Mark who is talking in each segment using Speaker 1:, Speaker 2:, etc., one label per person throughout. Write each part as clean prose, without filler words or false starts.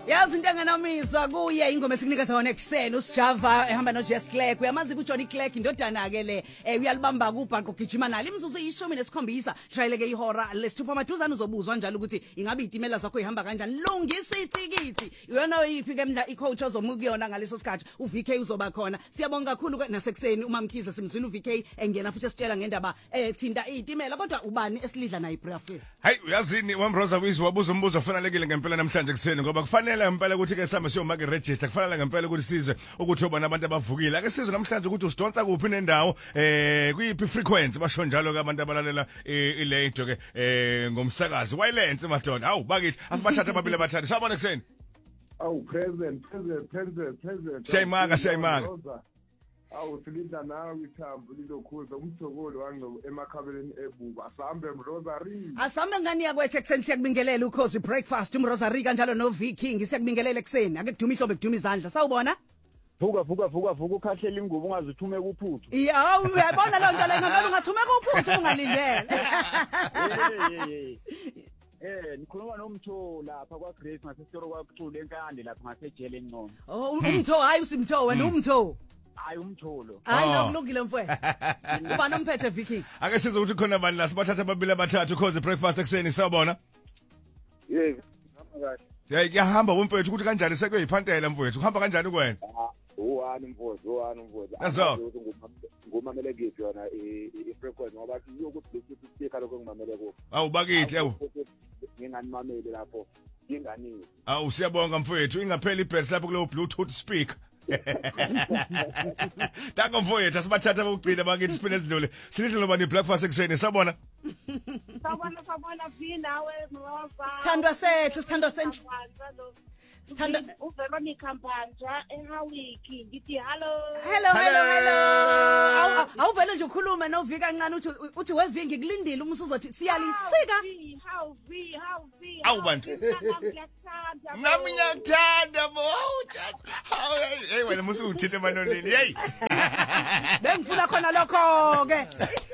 Speaker 1: Yazi into engenomizwa kuye ingoma esinikeza yona ekseni uSjava ehamba noJess Clark uyamazi kuJohnny Clark indodana ke le uyalibamba kubhaqo gijima nalo imzuzu i17 shayeleke ihora lesithupha maduzana uzobuzwa njalo ukuthi ingabe itimela zakho ihamba kanjani lungisa ithikithi uyona oyiphi ke mla icoach ozomuka yona ngaleso sikhathi uVK uzoba khona siyabonga kakhulu nasekuseni uMamkhize simzwini uVK engena futhi esitshela ngendaba thinta itimela kodwa ubani esilidla nayi breakfast
Speaker 2: hayi uyazini wamroza kuyizwa wabuza umbuzo ofanelekile ngempela namhlanje kuseni ngoba kufanele ngempela ukuthi ke sihamba siyomake register kufanele ngempela ukuthi sizwe ukuthi obona abantu abavukile ake sizwe namhlanje ukuthi usidonsa kuphi nendawo kuyiphi frequency basho njalo ke abantu abalalela ilejo ke ngomsakazi wayilenze madoda hawu bakithi asibathathe ababili abathathu sabona kuseni
Speaker 3: present.
Speaker 2: Siyayimanga
Speaker 3: Awu silidla nawe ithambo lilokhuza umthokolo wangu emakhabeleni ebuba asambe Rosary
Speaker 1: asambe ngani yakwethu ekseni siyakubingelela ukhozi breakfast uMrosary kanjalo no V King siyakubingelela ekseni ake kuduma ihlobo kuduma izandla sawubona
Speaker 4: vuka ukhahlela ingubo ungazithume kuphuthu
Speaker 1: yeah uyabona lo nto le ngempela ungathume kuphuthu ungalindele
Speaker 4: nikhuluma nomtho lapha kwa Grace ngasesitoro kwakucula enkande lapha ngasejele eNcoma
Speaker 1: oh umtho hayi usimtho wena umtho
Speaker 4: hayi umtholo
Speaker 1: hayi nokulungile mfowethu ubani omphethe Vicky
Speaker 2: ake size ukuthi khona bani la sibathatha ababili abathathu cause breakfast ekseni sawubona
Speaker 3: kahle
Speaker 2: yahamba umfowethu ukuthi kanjani sekuyiphantela mfowethu uhamba kanjani kwena
Speaker 3: uwani mfowethu
Speaker 2: nazo
Speaker 3: ngumamele kephi yona ifrequency ngoba kuyokuthi speaker lokho ngimamele kuphi
Speaker 2: awu bakithi awu
Speaker 3: nginganimameli lapho nginganini
Speaker 2: awu siyabonga mfowethu ingaphela ibelt lapho kulo bluetooth speaker Dango mfowethu asibathatha abugcina bakithi siphinde sidlule silidlule bani breakfast ekseni sabona
Speaker 5: Sabona V nawe Mroza
Speaker 1: Sithandwa sethu Sithanda
Speaker 5: uVeronica Mpanja eHawiki ngithi hello
Speaker 1: awuvele nje ukhuluma novi kancane uthi wevi ngikulindile umusuzothi siyalisika
Speaker 5: how V
Speaker 2: awu bantu nami ngiyakuthanda bo just hey wena musu uthinte emanonini hey
Speaker 1: bengifuna khona lokho ke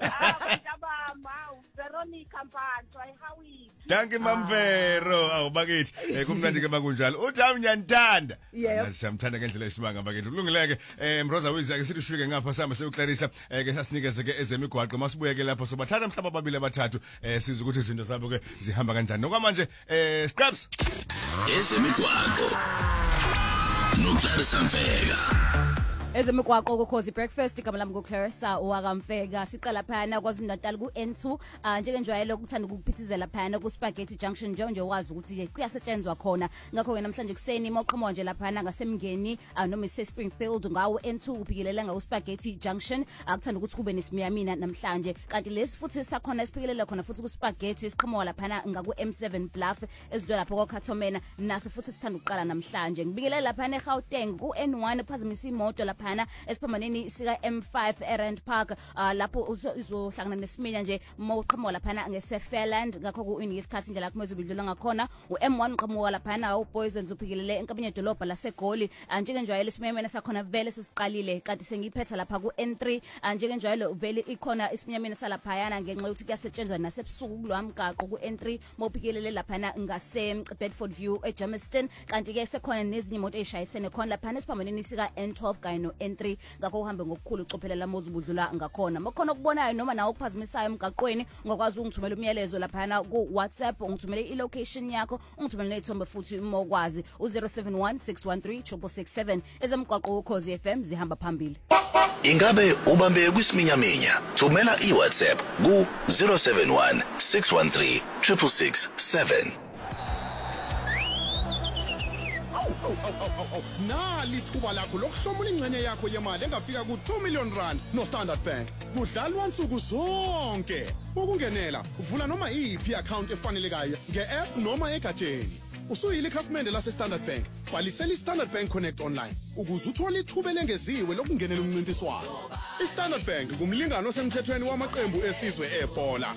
Speaker 5: Veronica Mpanja eHawiki
Speaker 2: Danke Mamvero awubakithi kumnandi ke makunjalo uthi awunyanithanda siyamthanda ngendlela esimanga bakithi kulungileke Mroza wiza ke sithi ufike ngapha sihamba seyuclarissa ke sasinikeze ke ezemigwaqo masibuye ke lapho sobathatha mhlaba ababili abathathu siza ukuthi izinto zabo ke zihamba kanjani nokwamanje Scraps
Speaker 6: ezemigwaqo noClarissa Mfeka
Speaker 7: ezemigwaqo ukhozi breakfast igama lami nguClarissa wakamfeka siqala phana kwaZulu-Natal ku-N2 njengenjwayelo ukuthanda ukuphithizela phana ku-Spaghetti Junction nje wazi ukuthi kuyasetshenzwa khona ngakho ke namhlanje kuseni mawuqhamuka nje laphana ngasemngeni noma ise-Springfield ngawo N2 uphikelela ngawo-Spaghetti Junction akuthanda ukuthi kube nesimiyamina namhlanje kanti lesi futhi sakhona esiphikelela khona futhi ku-Spaghetti siqhamuka laphana ngaku-M7 Bluff ezidlula lapho kwaKhathomena naso futhi sithanda ukuqala namhlanje ngibikelela laphana eGauteng ku-N1 phazamisa imoto laphana esiphambaneni sika M5 eRand Park lapho uzohlangana nesiminya nje mawuqhamuka laphana ngeSefairland ngakho kuyinika isikhathi nje la kumeze ubidlula ngakhona uM1 uqhamuka laphana uBoysens uphikelele enkabanye dolobha laseGoli njengenjwayelo isimnyameni sakhona vele sesiqalile kanti sengiphetha lapha kuN3 njengenjwayelo vele ikhona isinyameni salaphayana ngenxa yokuthi kuyasetshenzwa nasebusuku kulwamgaqo kuN3 mawuphikelele laphana ngase Bedford View eJermiston kanti ke sekhona nezinye imoto ezishayisene khona laphana esiphambaneni sika N12 kanye N3 ngakho uhambe ngokukhulu ucophelela mozubudlula ngakhona makhona ukubonayo noma nawo ukuphazimisayo emgaqweni ungakwazi ungithumela umyalezo laphana ku WhatsApp ungithumele ilocation yakho ungithumele nethombe futhi uma ukwazi u0716136667 ezemgwaqo ukhozi FM zihamba phambili
Speaker 6: Ingabe ubambe kwisiminyaminya thumela iWhatsApp ku 0716136667
Speaker 8: Nali thuba lakho lokuhlomula ingcenye yakho yemali engafika ku2 million rand no Standard Bank. Kudlalwa nsuku zonke. Ukungenela, uvula noma iphi account efanelekayo nge-app noma egatsheni. Usuyile ikhasimende lase Standard Bank. Bhalisela iStandard Bank Connect online ukuze uthole ithuba lengeziwe lokungenela umncintiswano. iStandard Bank kumlingano osemthethweni wamaqembu esizwe ebhola.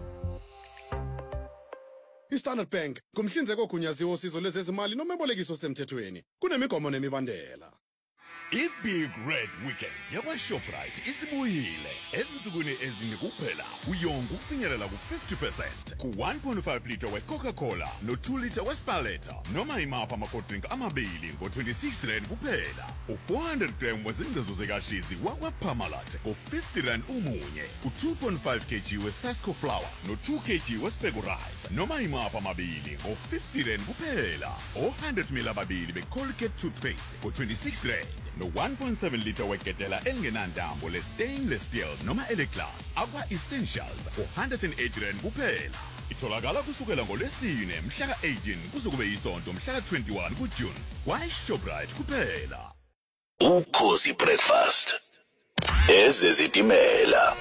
Speaker 8: iStandard Bank kumhlinzeko ogunyaziwe osizo lwezezimali noma ebolekiso semthethweni kunemigomo nemibandela
Speaker 9: I-Big Red Weekend yakwa-Shoprite isibuyile ezinsukwini ezine kuphela uyonga ukufinyelela ku-50% ku-1.5 litre we-Coca-Cola no-2 litre we-Spaletta noma imapha ama-cold-drink amabili ngo-26 rand kuphela u-400 gram wezingcezu zekashizi wakwa-Parmalat ngo-50 rand umunye u-2.5 kg we-Sasco flour no-2 kg we-Spego rice noma imapha amabili ngo-50 rand kuphela o-100 ml ababili be-Colgate toothpaste ngo-26 rand no-1.7 litre wegedela elingenantambo le-stainless steel noma ele-glass akwa-essentials u-180 rand kuphela itholakala kusukela ngolwesine mhla ka-18 kuze kube yisonto mhla ka-21 kuJune kwa-Shoprite kuphela.
Speaker 6: Ukhozi Breakfast ezezitimela.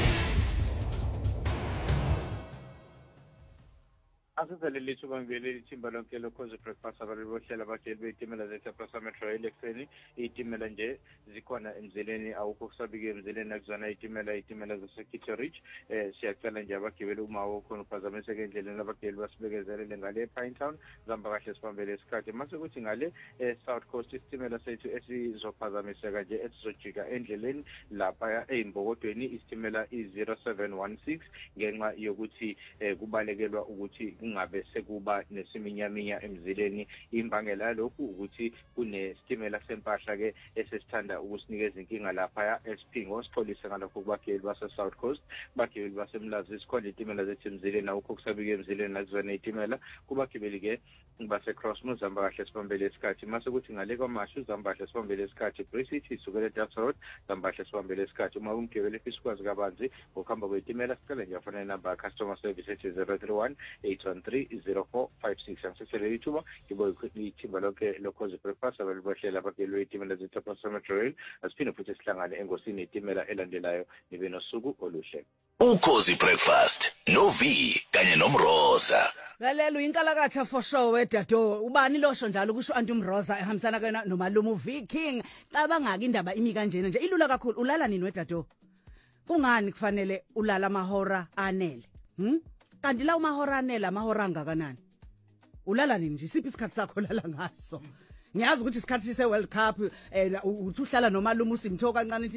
Speaker 10: Asizale lithuba ngivele ithimba lonke lokhozi breakfast abantu bohlela abageli beyitimela zethu Metro elekseni iyitimela nje zikhona emzeleni awukho kusabike emzeleni akuzona iyitimela zaseKitchen Ridge siyacela nje abagibeli uma ukhona uphazamiseke endleleni abageli basibekezelele ngale Pinetown zihamba kahle sibambele isikhathi mase kuthi ngale South Coast isitimela sethu esizophazamiseka nje esizojika endleleni lapha eMbokodweni isitimela i0716 ngenxa yokuthi kubalekelwa ukuthi kungabe sekuba nesiminyaminya emzileni imbangela yalokhu ukuthi kunestimela sempahla ke esesithanda ukusinikeza inkinga lapha eSphingo sixolise ngalokho kubageli base South Coast bagibeli basemlazi sikhona itimela zethu emzileni awukho kusabike emzileni nakuzona itimela kubagibeli ke base Crossmouth zihamba kahle sibambele isikhathi mase kuthi ngale kwamashu zihamba kahle sibambele isikhathi Bricity isukela eDuffs Road zihamba kahle sibambele isikhathi uma umgibeli efisa ukwazi kabanzi ngokuhamba kwetimela sicela nje afanele number customer service ethi 031 813-0456 angisesele ithuba ngibo ithimba lonke lokhozi breakfast abalibohlela abageli beyitimela zethu Metro Rail asiphinde futhi sihlangane engosini itimela elandelayo nibe nosuku oluhle.
Speaker 6: Ukhozi Breakfast no V kanye nomroza.
Speaker 1: Lalela uyinkalakatha for sure wedado ubani losho njalo kusho anti umroza ehambisana kena nomalume V King cabangaka indaba imi kanjena nje ilula kakhulu ulala nini wedado kungani kufanele ulala amahora anele kanti la umahora anele amahora angakanani ulala nini nje siphi isikhathi sakho lala ngaso ngiyazi ukuthi isikhathi se World Cup uthi uhlala nomalume usimthoka kancane